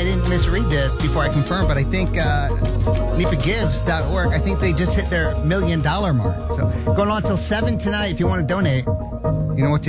didn't misread this before I confirmed, but I think NEPAgives.org, I think they just hit their $1 million mark. So going on till 7 tonight if you want to donate. You know what to